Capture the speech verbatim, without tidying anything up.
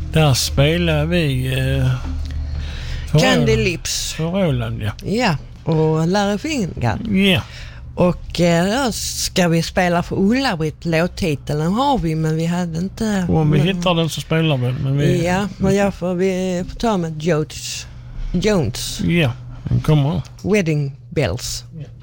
Där spelar vi eh, för Candy Roland. Lips. För Roland, ja. Ja, och Larry Finnegan. Ja. Och eh, då ska vi spela för Ulla-Britt. Låttiteln har vi, men vi hade inte... Och om vi men, hittar den så spelar vi. Men vi ja, men jag får, vi får ta med Jones. Jones. Ja, den kommer. Wedding Bells. Ja.